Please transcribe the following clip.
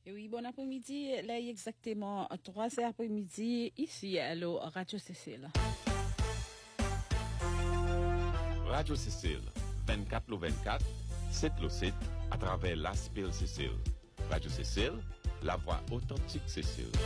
Et oui, bon après-midi. Là, il est exactement 3 heures après-midi, ici, à la Radio Cécile. Radio Cécile, 24 le 24, 7 le 7, à travers l'Aspil Cécile. Radio Cécile, la voix authentique Cécile.